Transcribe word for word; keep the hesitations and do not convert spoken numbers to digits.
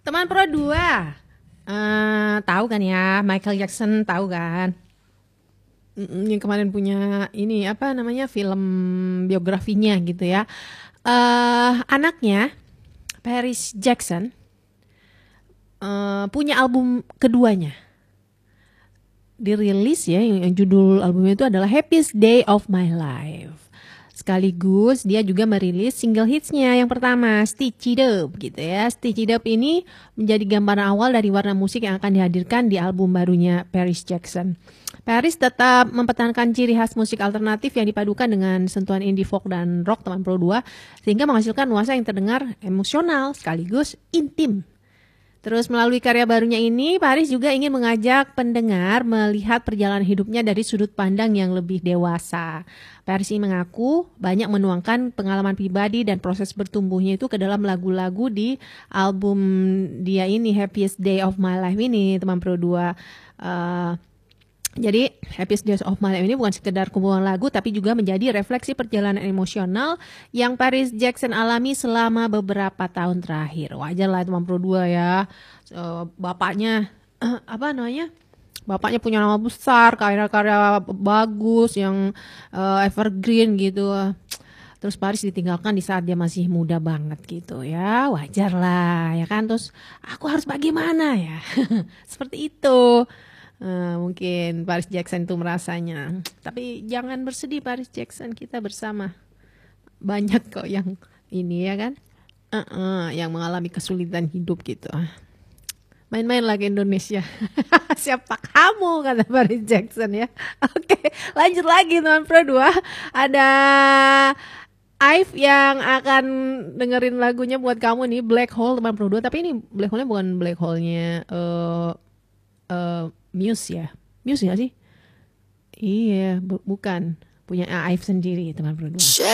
Teman Pro dua. Eh, tahu kan ya, Michael Jackson tahu kan? Mm, Yang kemarin punya ini apa namanya film biografinya gitu ya. Eh anaknya Paris Jackson eh, punya album keduanya dirilis ya, yang, yang judul albumnya itu adalah Happiest Day of My Life. Sekaligus dia juga merilis single hitsnya yang pertama, Stitch It Up gitu ya. Stitch It Up ini menjadi gambaran awal dari warna musik yang akan dihadirkan di album barunya Paris Jackson. Paris tetap mempertahankan ciri khas musik alternatif yang dipadukan dengan sentuhan indie folk dan rock teman Pro dua, sehingga menghasilkan nuansa yang terdengar emosional sekaligus intim. Terus melalui karya barunya ini, Paris juga ingin mengajak pendengar melihat perjalanan hidupnya dari sudut pandang yang lebih dewasa. Paris ini mengaku banyak menuangkan pengalaman pribadi dan proses bertumbuhnya itu ke dalam lagu-lagu di album dia ini, Happiest Day of My Life ini, teman Pro dua. Uh, Jadi Happiest Days of My Life ini bukan sekedar kumpulan lagu, tapi juga menjadi refleksi perjalanan emosional yang Paris Jackson alami selama beberapa tahun terakhir. Wajar lah teman Pro dua ya. Uh, bapaknya uh, apa namanya? Bapaknya punya nama besar, karya-karya bagus yang uh, evergreen gitu. Terus Paris ditinggalkan di saat dia masih muda banget gitu ya. Wajar lah ya kan. Terus aku harus bagaimana ya? Seperti itu. Uh, mungkin Paris Jackson itu merasanya. Tapi jangan bersedih Paris Jackson, kita bersama. Banyak kok yang ini ya kan, uh-uh, yang mengalami kesulitan hidup gitu. Main-main lagi Indonesia. Siapa kamu, kata Paris Jackson ya. Oke, lanjut lagi teman Pro dua. Ada Ive yang akan dengerin lagunya buat kamu nih, Black Hole teman Pro dua. Tapi ini Black Hole-nya bukan Black Hole-nya uh, uh, Muse ya, Muse nggak sih? Iya, bu- bukan punya Ive sendiri teman Pro dua.